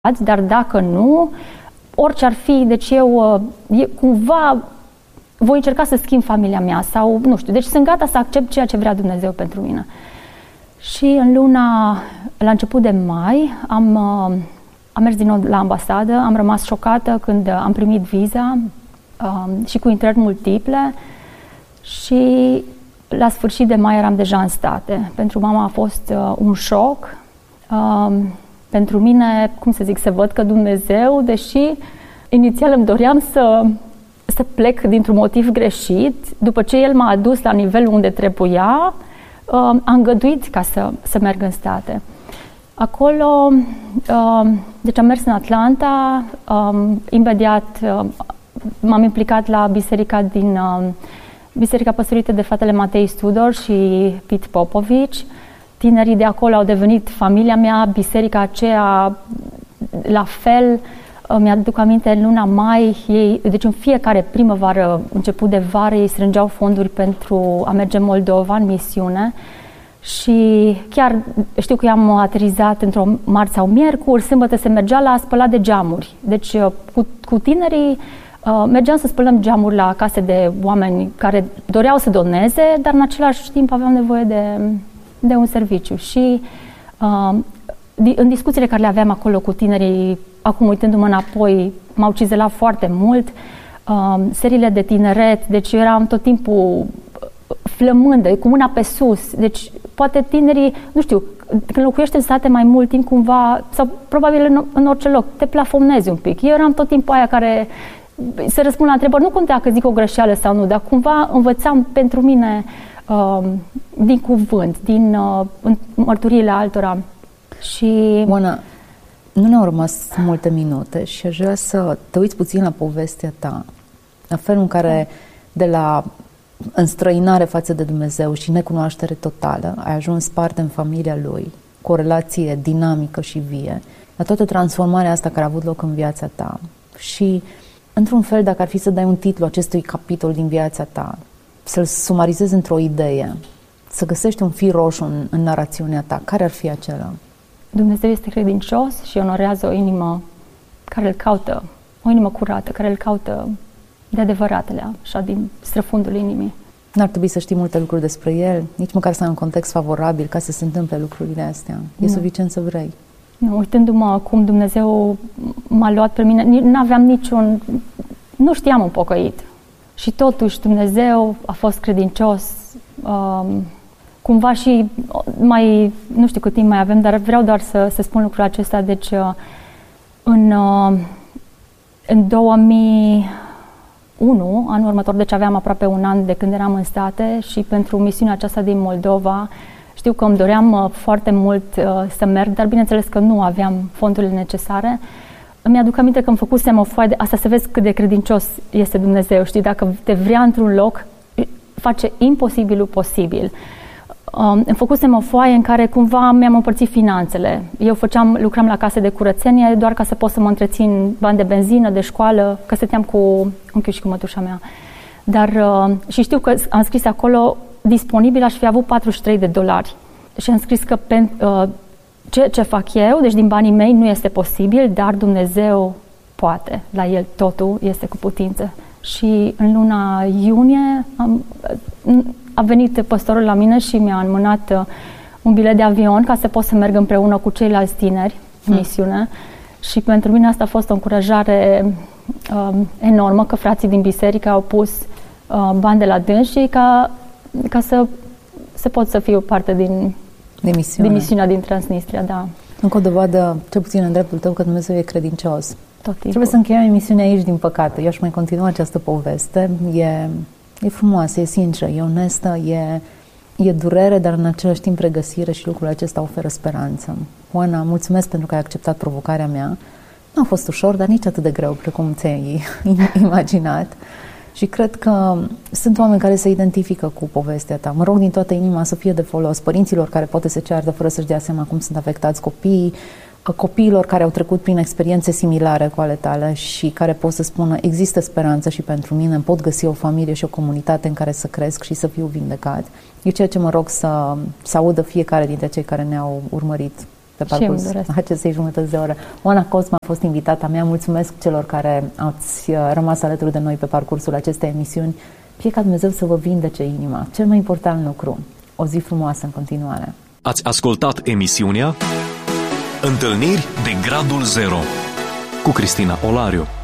dar dacă nu, orice ar fi, deci eu cumva voi încerca să schimb familia mea sau nu știu, deci sunt gata să accept ceea ce vrea Dumnezeu pentru mine. Și la început de mai, am mers din nou la ambasadă, am rămas șocată când am primit viza și cu intrări multiple și la sfârșit de mai eram deja în state. Pentru mama a fost un șoc. Pentru mine, cum să zic, să văd că Dumnezeu, deși inițial îmi doream să plec dintr-un motiv greșit, după ce El m-a adus la nivelul unde trebuia, am îngăduit ca să merg în state. Acolo, deci am mers în Atlanta, imediat m-am implicat la biserica Biserica păstorită de fratele Matei Studor și Pete Popovici. Tinerii de acolo au devenit familia mea, biserica aceea la fel. Mi-aduc aminte, în luna mai, deci în fiecare primăvară, început de vară, ei strângeau fonduri pentru a merge în Moldova, în misiune. Și chiar știu că am aterizat într-o marți sau miercuri, sâmbătă se mergea la spălat de geamuri. Deci cu tinerii mergeam să spălăm geamuri la case de oameni care doreau să doneze, dar în același timp aveam nevoie de un serviciu. Și în discuțiile care le aveam acolo cu tinerii, acum uitându-mă înapoi, m-au cizelat foarte mult. Seriile de tineret, deci eu eram tot timpul flămândă, cu mâna pe sus. Deci poate tinerii, nu știu, când locuiești în state mai mult timp cumva, sau probabil în orice loc, te plafonezi un pic. Eu eram tot timpul aia care să răspund la întrebări. Nu contea că zic o greșeală sau nu, dar cumva învățam pentru mine din cuvânt, din mărturiile altora. Și Oana, nu ne-au rămas multe minute și aș vrea să te uiți puțin la povestea ta, la felul în care de la înstrăinare față de Dumnezeu și necunoaștere totală ai ajuns parte în familia Lui, cu o relație dinamică și vie, la toată transformarea asta care a avut loc în viața ta. Și, într-un fel, dacă ar fi să dai un titlu acestui capitol din viața ta, să-l sumarizezi într-o idee, să găsești un fir roșu în narațiunea ta, care ar fi acela? Dumnezeu este credincios și onorează o inimă care îl caută, o inimă curată, care îl caută de adevăratele, așa, din străfundul inimii. N-ar trebui să știi multe lucruri despre El, nici măcar să ai un context favorabil ca să se întâmple lucrurile astea. E suficient să vrei. Nu, uitându-mă cum Dumnezeu m-a luat pe mine, nu știam un pocăit. Și totuși Dumnezeu a fost credincios. Cumva și nu știu cât timp mai avem, dar vreau doar să spun lucrul acesta. Deci în 2001, anul următor, deci aveam aproape un an de când eram în state și pentru misiunea aceasta din Moldova, știu că îmi doream foarte mult să merg, dar bineînțeles că nu aveam fondurile necesare. Îmi aduc aminte că îmi făcusem o foaie asta să vezi cât de credincios este Dumnezeu, știi, dacă te vrea într-un loc, face imposibilul posibil. Îmi făcusem o foaie în care cumva mi-am împărțit finanțele. Eu lucram la case de curățenie doar ca să pot să mă întrețin bani de benzină, de școală, că stăteam cu unchiul și cu mătușa mea. Dar, și știu că am scris acolo, disponibil aș fi avut $43. Și am scris că ce fac eu, deci din banii mei, nu este posibil, dar Dumnezeu poate. La El totul este cu putință. Și în luna iunie a venit păstorul la mine și mi-a înmânat un bilet de avion ca să pot să merg împreună cu ceilalți tineri în misiune. Și pentru mine asta a fost o încurajare enormă, că frații din biserică au pus bani de la dânsii ca să pot să fiu parte din misiunea din Transnistria, da. Încă o dovadă, cel puțin în dreptul tău, că Dumnezeu e credincios. Tot timpul. Trebuie să încheiem emisiunea aici, din păcate. Eu aș mai continua această poveste. E frumoasă, e sinceră, e onestă, e durere, dar în același timp regăsire și lucrul acesta oferă speranță. Oana, mulțumesc pentru că ai acceptat provocarea mea. Nu a fost ușor, dar nici atât de greu precum ți-ai imaginat. Și cred că sunt oameni care se identifică cu povestea ta. Mă rog din toată inima să fie de folos părinților care poate se ceartă fără să-și dea seama cum sunt afectați copiii, copiilor care au trecut prin experiențe similare cu ale tale și care pot să spună există speranță și pentru mine, pot găsi o familie și o comunitate în care să cresc și să fiu vindecat. E ceea ce mă rog să audă fiecare dintre cei care ne-au urmărit pe parcursul acestei jumătăți de oră. Oana Cosma a fost invitata mea. Mulțumesc celor care ați rămas alături de noi pe parcursul acestei emisiuni. Fie ca Dumnezeu să vă vindece inima. Cel mai important lucru. O zi frumoasă în continuare. Ați ascultat emisiunea Întâlniri de Gradul Zero cu Cristina Olariu.